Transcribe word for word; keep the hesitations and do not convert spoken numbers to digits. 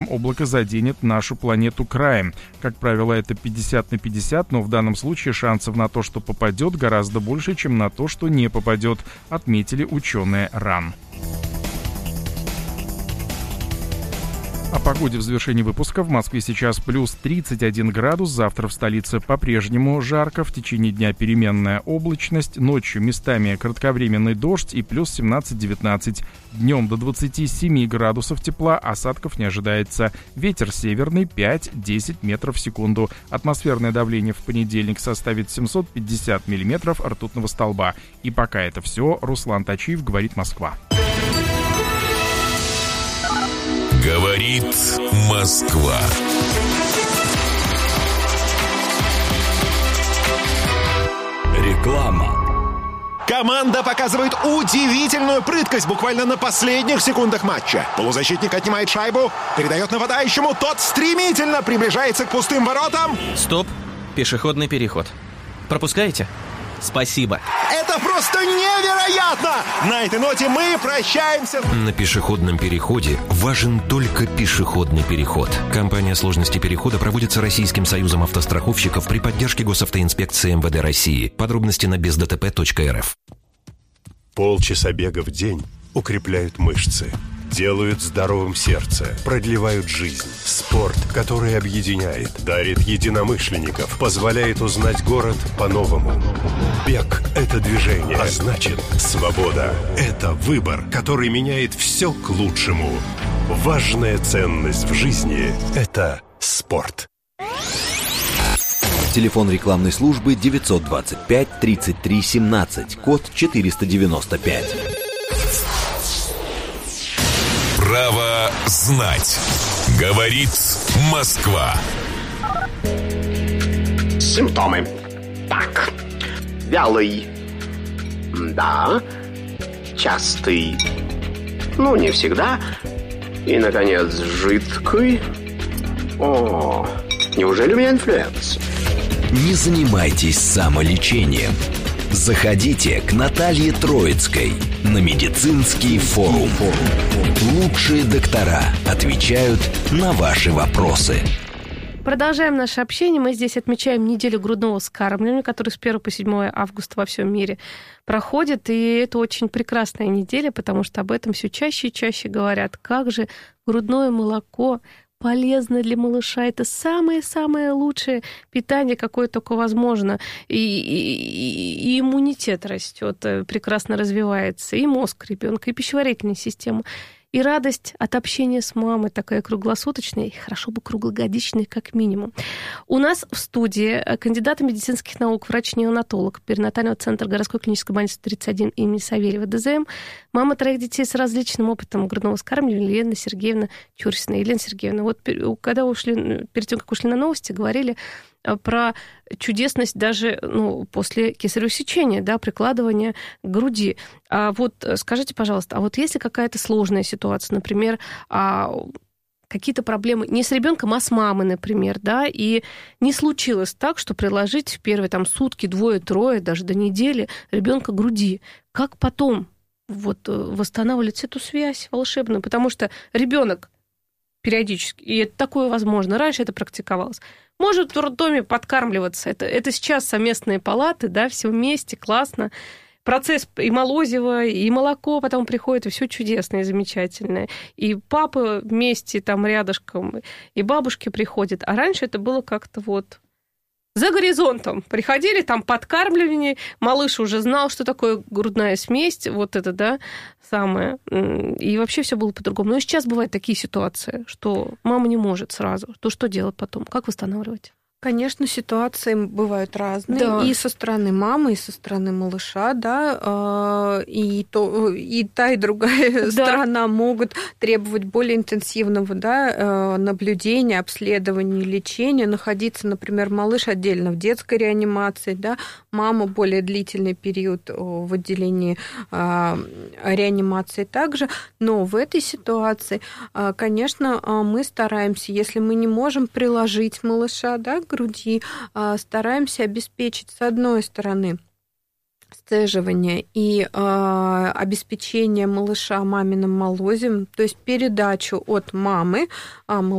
облако заденет нашу планету краем. Как правило, это пятьдесят на пятьдесят, но в данном случае шансов на то, что попадет, гораздо больше, чем на то, что не попадет, отметили ученые РАН. О погоде в завершении выпуска. В Москве сейчас плюс тридцать один градус. Завтра в столице по-прежнему жарко. В течение дня переменная облачность. Ночью местами кратковременный дождь и плюс семнадцать-девятнадцать. Днем до двадцати семи градусов тепла. Осадков не ожидается. Ветер северный пять-десять метров в секунду. Атмосферное давление в понедельник составит семьсот пятьдесят миллиметров ртутного столба. И пока это все. Руслан Точиев, говорит Москва. Говорит Москва. Реклама. Команда показывает удивительную прыткость буквально на последних секундах матча. Полузащитник отнимает шайбу, передает нападающему, тот стремительно приближается к пустым воротам. Стоп, пешеходный переход. Пропускаете? Спасибо. Это просто невероятно! На этой ноте мы прощаемся. На пешеходном переходе важен только пешеходный переход. Компания «Сложности перехода» проводится Российским союзом автостраховщиков при поддержке Госавтоинспекции эм вэ дэ России. Подробности на без дэ тэ пэ точка эр эф. Полчаса бега в день укрепляют мышцы, делают здоровым сердце, продлевают жизнь. Спорт, который объединяет, дарит единомышленников, позволяет узнать город по-новому. Бег – это движение, а значит, свобода – это выбор, который меняет все к лучшему. Важная ценность в жизни – это спорт. Телефон рекламной службы девятьсот двадцать пять тридцать три семнадцать, код четыреста девяносто пять. Право знать. Говорит Москва. Симптомы. Так. Вялый. Да. Частый. Ну, не всегда. И, наконец, жидкий. О, неужели у меня инфлюенс? Не занимайтесь самолечением. Заходите к Наталье Троицкой на медицинский форум. Лучшие доктора отвечают на ваши вопросы. Продолжаем наше общение. Мы здесь отмечаем неделю грудного вскармливания, которая с первого по седьмое августа во всем мире проходит. И это очень прекрасная неделя, потому что об этом все чаще и чаще говорят. Как же грудное молоко полезно для малыша. Это самое-самое лучшее питание, какое только возможно. И, и, и иммунитет растет, прекрасно развивается, и мозг ребенка, и пищеварительная система. И радость от общения с мамой такая круглосуточная, и хорошо бы круглогодичная как минимум. У нас в студии кандидат медицинских наук, врач-неонатолог перинатального центра городской клинической больницы тридцать один имени Савельева ДЗМ, мама троих детей с различным опытом грудного вскармливания Елена Сергеевна Чурсина. Елена Сергеевна, вот когда ушли, перед тем, как ушли на новости, говорили про чудесность даже ну, после кесарево сечения, да, прикладывания к груди. А вот скажите, пожалуйста, а вот если какая-то сложная ситуация, например, а какие-то проблемы не с ребенком, а с мамой, например, да, и не случилось так, что приложить в первые там, сутки, двое-трое, даже до недели ребенка к груди, как потом вот, восстанавливать эту связь волшебную? Потому что ребенок периодически, и это такое возможно, раньше это практиковалось, может в роддоме подкармливаться. Это, это сейчас совместные палаты, да, все вместе, классно. Процесс и молозиво, и молоко потом приходит, и все чудесное и замечательное. И папы вместе там рядышком, и бабушки приходят. А раньше это было как-то вот за горизонтом. Приходили, там подкармливание, малыш уже знал, что такое грудная смесь, вот это, да, самое. И вообще все было по-другому. Но сейчас бывают такие ситуации, что мама не может сразу. То что делать потом? Как восстанавливать? Конечно, ситуации бывают разные, да. И со стороны мамы, и со стороны малыша, да, и, то, и та, и другая да. сторона могут требовать более интенсивного, да, наблюдения, обследования, лечения, находиться, например, малыш отдельно в детской реанимации, да, мама более длительный период в отделении реанимации также, но в этой ситуации, конечно, мы стараемся, если мы не можем приложить малыша, да, груди, стараемся обеспечить с одной стороны сцеживание и э, обеспечение малыша маминым молозием, то есть передачу от мамы